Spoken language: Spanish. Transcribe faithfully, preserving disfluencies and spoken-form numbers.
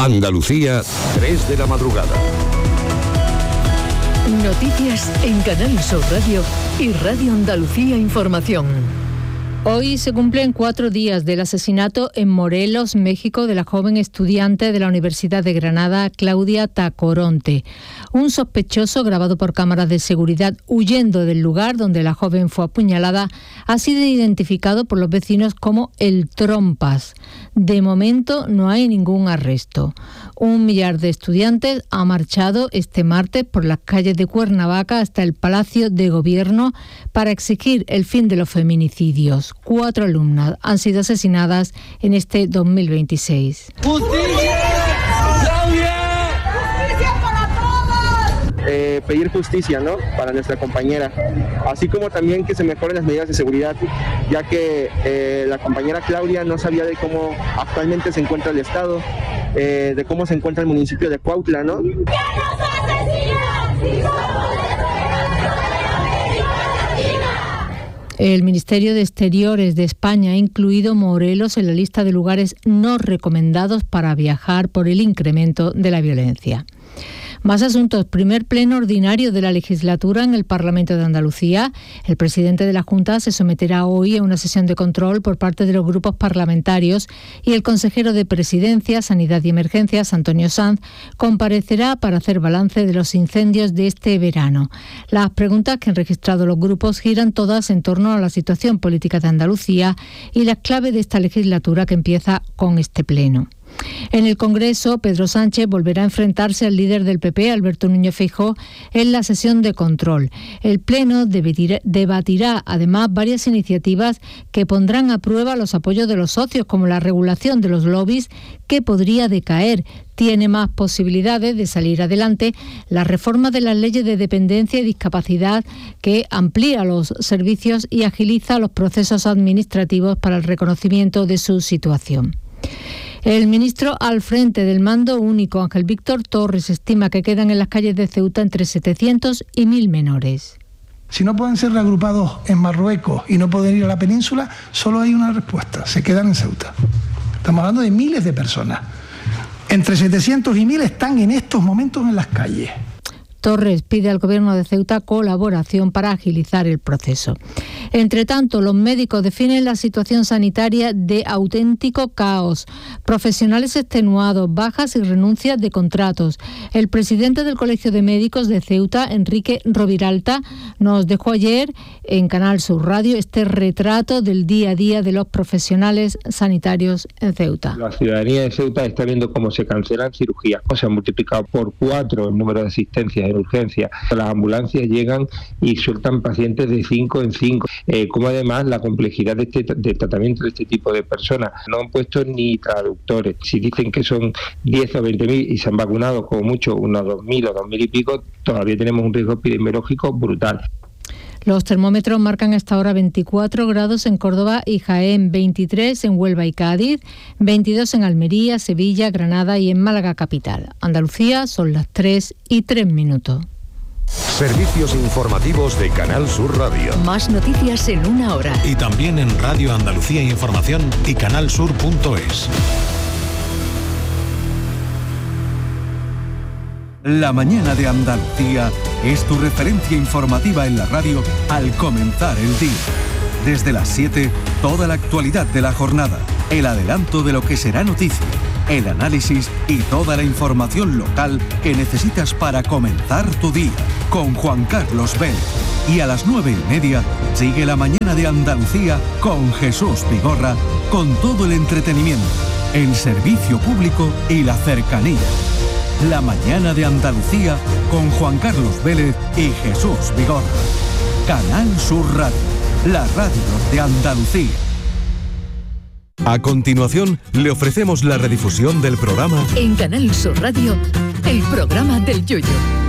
Andalucía, tres de la madrugada. Noticias en Canal Sur Radio y Radio Andalucía Información. Hoy se cumplen cuatro días del asesinato en Morelos, México, de la joven estudiante de la Universidad de Granada, Claudia Tacoronte. Un sospechoso, grabado por cámaras de seguridad huyendo del lugar donde la joven fue apuñalada, ha sido identificado por los vecinos como el Trompas. De momento no hay ningún arresto. Un millar de estudiantes ha marchado este martes por las calles de Cuernavaca hasta el Palacio de Gobierno para exigir el fin de los feminicidios. Cuatro alumnas han sido asesinadas en este dos mil veintiséis. ¡Justicia! ¡Claudia! ¡Justicia para todos! Eh, pedir justicia, ¿no?, para nuestra compañera, así como también que se mejoren las medidas de seguridad, ya que eh, la compañera Claudia no sabía de cómo actualmente se encuentra el estado, eh, de cómo se encuentra el municipio de Cuautla, ¿no? ¡Que nos asesinan! El Ministerio de Exteriores de España ha incluido Morelos en la lista de lugares no recomendados para viajar por el incremento de la violencia. Más asuntos. Primer pleno ordinario de la legislatura en el Parlamento de Andalucía. El presidente de la Junta se someterá hoy a una sesión de control por parte de los grupos parlamentarios y el consejero de Presidencia, Sanidad y Emergencias, Antonio Sanz, comparecerá para hacer balance de los incendios de este verano. Las preguntas que han registrado los grupos giran todas en torno a la situación política de Andalucía y la clave de esta legislatura que empieza con este pleno. En el Congreso, Pedro Sánchez volverá a enfrentarse al líder del P P, Alberto Núñez Feijóo, en la sesión de control. El Pleno debatirá, debatirá además varias iniciativas que pondrán a prueba los apoyos de los socios, como la regulación de los lobbies, que podría decaer. Tiene más posibilidades de salir adelante la reforma de las leyes de dependencia y discapacidad, que amplía los servicios y agiliza los procesos administrativos para el reconocimiento de su situación. El ministro al frente del mando único, Ángel Víctor Torres, estima que quedan en las calles de Ceuta entre setecientos y mil menores. Si no pueden ser reagrupados en Marruecos y no pueden ir a la península, solo hay una respuesta: se quedan en Ceuta. Estamos hablando de miles de personas. Entre setecientos y mil están en estos momentos en las calles. Torres pide al Gobierno de Ceuta colaboración para agilizar el proceso. Entre tanto, los médicos definen la situación sanitaria de auténtico caos. Profesionales extenuados, bajas y renuncias de contratos. El presidente del Colegio de Médicos de Ceuta, Enrique Roviralta, nos dejó ayer en Canal Sur Radio este retrato del día a día de los profesionales sanitarios en Ceuta. La ciudadanía de Ceuta está viendo cómo se cancelan cirugías, o se ha multiplicado por cuatro el número de asistencias en urgencia. Las ambulancias llegan y sueltan pacientes de cinco en cinco. Eh, como además la complejidad de este de tratamiento de este tipo de personas. No han puesto ni traductores. Si dicen que son diez o veinte mil y se han vacunado como mucho unos dos mil o dos mil y pico, todavía tenemos un riesgo epidemiológico brutal. Los termómetros marcan hasta ahora veinticuatro grados en Córdoba y Jaén, veintitrés en Huelva y Cádiz, veintidós en Almería, Sevilla, Granada y en Málaga capital. Andalucía son las tres y tres minutos. Servicios informativos de Canal Sur Radio. Más noticias en una hora. Y también en Radio Andalucía Información y canalsur punto es. La mañana de Andalucía es tu referencia informativa en la radio al comenzar el día. Desde las siete, toda la actualidad de la jornada, el adelanto de lo que será noticia, el análisis y toda la información local que necesitas para comenzar tu día, con Juan Carlos Vélez. Y a las nueve y media, sigue la mañana de Andalucía con Jesús Vigorra, con todo el entretenimiento, el servicio público y la cercanía. La mañana de Andalucía con Juan Carlos Vélez y Jesús Vigorra. Canal Sur Radio, la radio de Andalucía. A continuación, le ofrecemos la redifusión del programa En Canal Sur Radio, el programa del Yoyo.